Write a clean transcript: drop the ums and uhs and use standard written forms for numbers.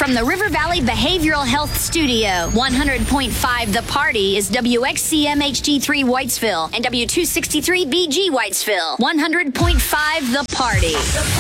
from the River Valley Behavioral Health Studio. 100.5 The Party is WXCM HD3 Whitesville and W263BG Whitesville. 100.5 The Party.